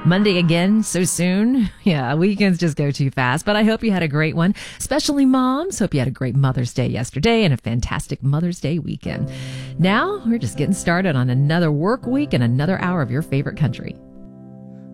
Monday again so soon. Yeah, weekends just go too fast, but I hope you had a great one. Especially moms. Hope you had a great Mother's Day yesterday and a fantastic Mother's Day weekend. Now we're just getting started on another work week and another hour of your favorite country.